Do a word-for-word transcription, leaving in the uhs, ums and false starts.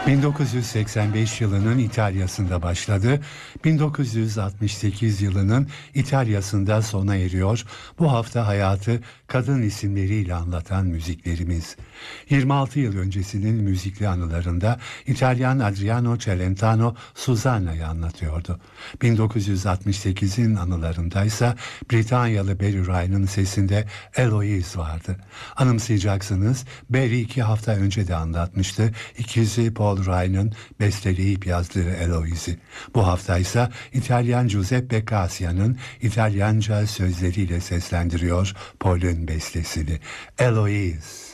bin dokuz yüz seksen beş yılının İtalya'sında başladı. bin dokuz yüz altmış sekiz yılının İtalya'sında sona eriyor. Bu hafta hayatı kadın isimleriyle anlatan müziklerimiz. yirmi altı yıl öncesinin müzikli anılarında İtalyan Adriano Celentano Susanna'yı anlatıyordu. bin dokuz yüz altmış sekizin anılarındaysa Britanyalı Barry Ryan'ın sesinde Eloise vardı. Anımsayacaksınız, Barry iki hafta önce de anlatmıştı. İkizi Paul Ryan'ın besteleyip yazdığı Eloise'i. Bu hafta ise İtalyan Giuseppe Cassia'nın İtalyanca sözleriyle seslendiriyor Paul'ün bestesini. Eloise.